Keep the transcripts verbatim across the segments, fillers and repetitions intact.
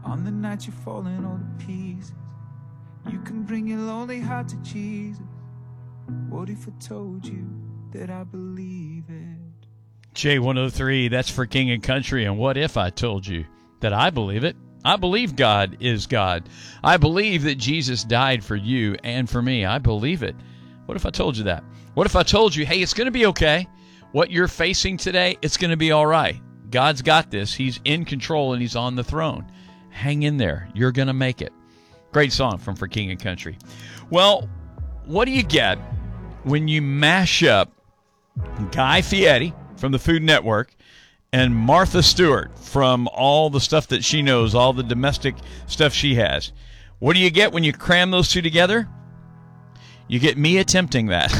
On the night you're falling all to pieces, you can bring your lonely heart to Jesus. What if I told you that I believe it? J one oh three, that's for King and Country. And what if I told you that I believe it? I believe God is God. I believe that Jesus died for you and for me. I believe it. What if I told you that? What if I told you, hey, it's going to be okay. What you're facing today, it's going to be all right. God's got this. He's in control and he's on the throne. Hang in there. You're going to make it. Great song from For King and Country. Well, what do you get when you mash up Guy Fieri from the Food Network and Martha Stewart from all the stuff that she knows, all the domestic stuff she has? What do you get when you cram those two together? You get me attempting that.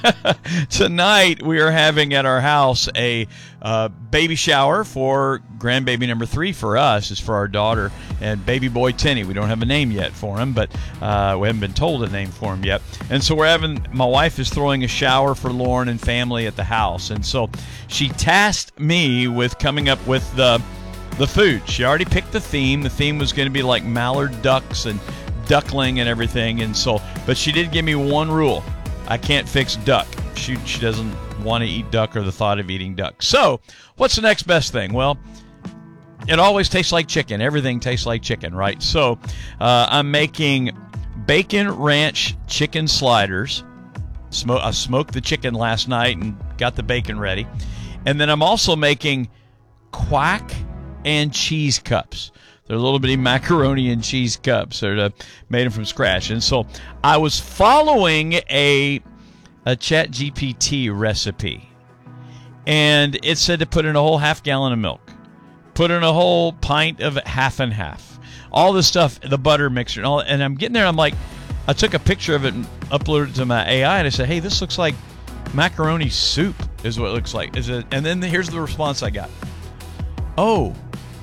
Tonight, we are having at our house a uh, baby shower for grandbaby number three for us. It's for our daughter and baby boy Tenny. We don't have a name yet for him, but uh, we haven't been told a name for him yet. And so we're having, my wife is throwing a shower for Lauren and family at the house. And so she tasked me with coming up with the, the food. She already picked the theme. The theme was going to be like mallard ducks and duckling and everything, and so, but she did give me one rule: I can't fix duck. She she doesn't want to eat duck or the thought of eating duck. So, what's the next best thing? Well, it always tastes like chicken. Everything tastes like chicken, right? So, uh, I'm making bacon ranch chicken sliders. Smoke, I smoked the chicken last night and got the bacon ready, and then I'm also making quack and cheese cups. They're little bitty macaroni and cheese cups. They're uh, made them from scratch. And so I was following a a Chat G P T recipe, and it said to put in a whole half gallon of milk, put in a whole pint of half and half, all this stuff, the butter mixture, and all. And I'm getting there. And I'm like, I took a picture of it and uploaded it to my A I, and I said, "Hey, this looks like macaroni soup." Is what it looks like. Is it? And then here's the response I got. Oh,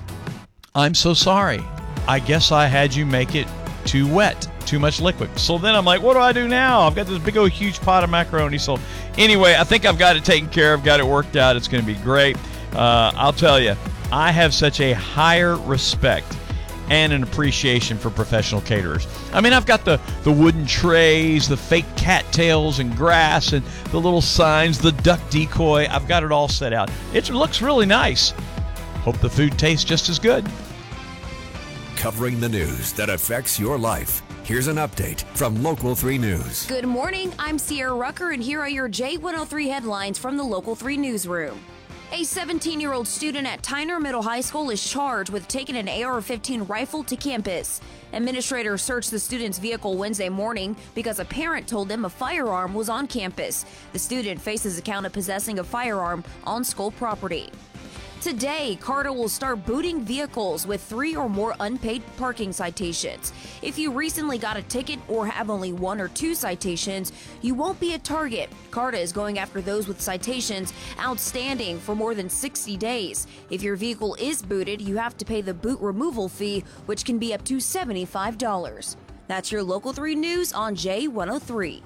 I'm so sorry. I guess I had you make it too wet, too much liquid. So then I'm like, what do I do now? I've got this big old huge pot of macaroni. So anyway, I think I've got it taken care of, got it worked out. It's going to be great. Uh, I'll tell you, I have such a higher respect and an appreciation for professional caterers. I mean, I've got the, the wooden trays, the fake cattails and grass, and the little signs, the duck decoy. I've got it all set out. It looks really nice. Hope the food tastes just as good. Covering the news that affects your life. Here's an update from Local three News. Good morning. I'm Sierra Rucker, and here are your J one oh three headlines from the Local three newsroom. A seventeen-year-old student at Tyner Middle High School is charged with taking an A R fifteen rifle to campus. Administrators searched the student's vehicle Wednesday morning because a parent told them a firearm was on campus. The student faces a count of possessing a firearm on school property. Today, CARTA will start booting vehicles with three or more unpaid parking citations. If you recently got a ticket or have only one or two citations, you won't be a target. CARTA is going after those with citations outstanding for more than sixty days. If your vehicle is booted, you have to pay the boot removal fee, which can be up to seventy-five dollars. That's your Local three News on J one oh three.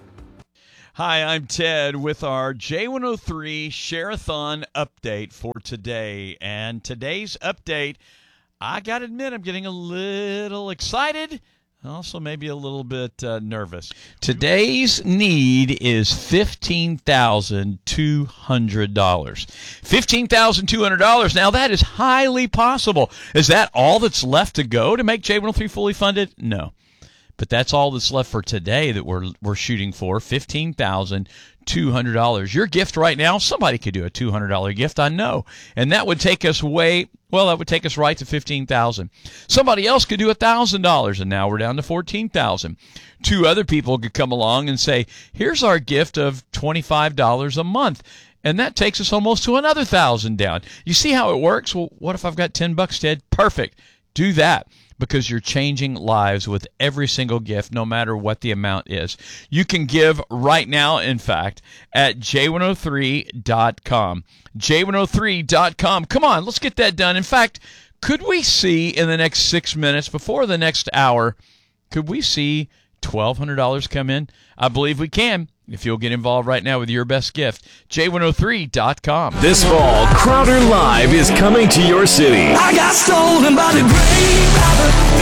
Hi, I'm Ted with our J one oh three Share-a-thon update for today. And today's update, I got to admit, I'm getting a little excited, also maybe a little bit uh, nervous. Today's need is fifteen thousand two hundred dollars. fifteen thousand two hundred dollars. Now, that is highly possible. Is that all that's left to go to make J one oh three fully funded? No. But that's all that's left for today that we're we're shooting for, fifteen thousand two hundred dollars. Your gift right now, somebody could do a two hundred dollars gift, I know. And that would take us way, well, that would take us right to fifteen thousand dollars. Somebody else could do one thousand dollars, and now we're down to fourteen thousand dollars. Two other people could come along and say, here's our gift of twenty-five dollars a month. And that takes us almost to another one thousand dollars down. You see how it works? Well, what if I've got ten bucks, Ted? Perfect. Do that. Because you're changing lives with every single gift, no matter what the amount is. You can give right now, in fact, at J one oh three dot com. J one oh three dot com. Come on, let's get that done. In fact, could we see in the next six minutes, before the next hour, could we see twelve hundred dollars come in? I believe we can. If you'll get involved right now with your best gift, J one oh three dot com. This fall, Crowder Live is coming to your city. I got stolen by the great robber.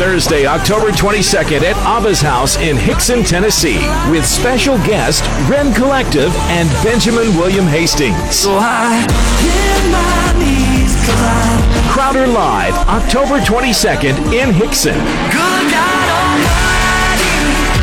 Thursday, October twenty-second at Abba's House in Hickson, Tennessee, with special guest Ren Collective and Benjamin William Hastings. So I hit my knees 'cause I Crowder Live, October twenty-second in Hickson. good God Almighty.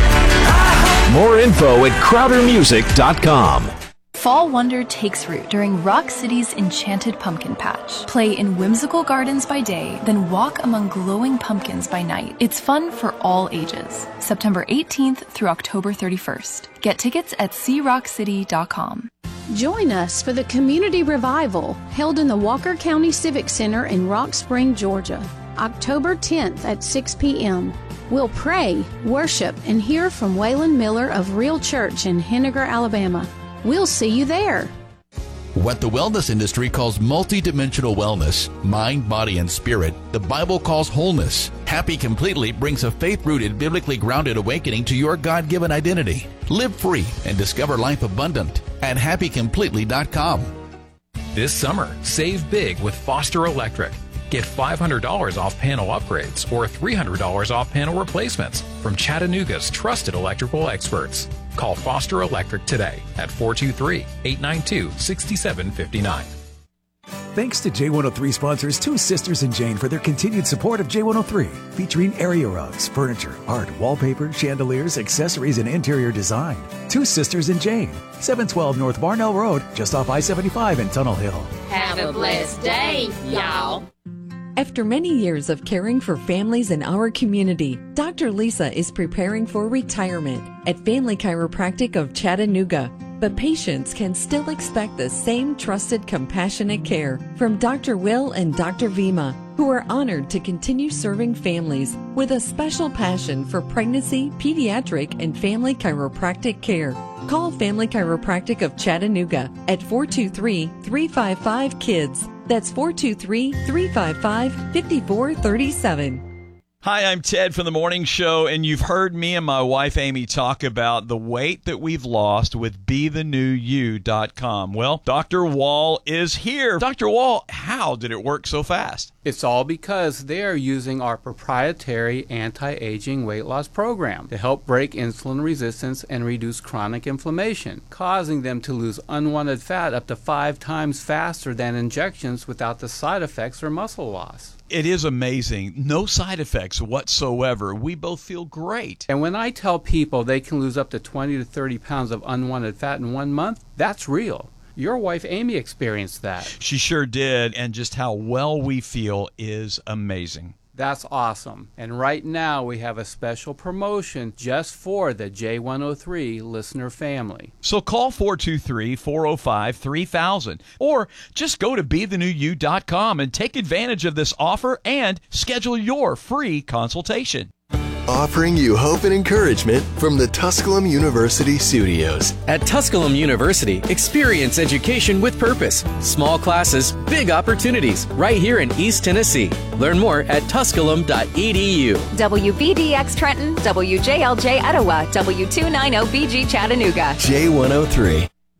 I hope More info at crowder music dot com. Fall wonder takes root during Rock City's Enchanted Pumpkin Patch. Play in whimsical gardens by day, then walk among glowing pumpkins by night. It's fun for all ages. September eighteenth through October thirty-first. Get tickets at see rock city dot com. Join us for the Community Revival held in the Walker County Civic Center in Rock Spring, Georgia, October tenth at six p.m. We'll pray, worship, and hear from Waylon Miller of Real Church in Henniger, Alabama. We'll see you there. What the wellness industry calls multidimensional wellness, mind, body, and spirit, the Bible calls wholeness. Happy Completely brings a faith-rooted, biblically grounded awakening to your God-given identity. Live free and discover life abundant at happy completely dot com. This summer, save big with Foster Electric. Get five hundred dollars off panel upgrades or three hundred dollars off panel replacements from Chattanooga's trusted electrical experts. Call Foster Electric today at four two three, eight nine two, six seven five nine. Thanks to J one oh three sponsors Two Sisters and Jane for their continued support of J one oh three, featuring area rugs, furniture, art, wallpaper, chandeliers, accessories, and interior design. Two Sisters and Jane, seven twelve North Barnell Road, just off I seventy-five in Tunnel Hill. Have a blessed day, y'all. After many years of caring for families in our community, Doctor Lisa is preparing for retirement at Family Chiropractic of Chattanooga. But patients can still expect the same trusted, compassionate care from Doctor Will and Doctor Vima, who are honored to continue serving families with a special passion for pregnancy, pediatric, and family chiropractic care. Call Family Chiropractic of Chattanooga at four two three, three five five, KIDS. That's four two three, three five five, five four three seven. Hi, I'm Ted from The Morning Show, and you've heard me and my wife Amy talk about the weight that we've lost with be the new you dot com. Well, Doctor Wall is here. Doctor Wall, how did it work so fast? It's all because they are using our proprietary anti-aging weight loss program to help break insulin resistance and reduce chronic inflammation, causing them to lose unwanted fat up to five times faster than injections without the side effects or muscle loss. It is amazing. No side effects whatsoever. We both feel great. And when I tell people they can lose up to twenty to thirty pounds of unwanted fat in one month, that's real. Your wife Amy experienced that. She sure did, and just how well we feel is amazing. That's awesome. And right now we have a special promotion just for the J one oh three listener family. So call four two three, four oh five, three thousand or just go to be the new you dot com and take advantage of this offer and schedule your free consultation. Offering you hope and encouragement from the Tusculum University studios. At Tusculum University, experience education with purpose. Small classes, big opportunities, right here in East Tennessee. Learn more at tusculum dot e d u. W B D X Trenton, W J L J Etowah, W two ninety B G Chattanooga. J one oh three.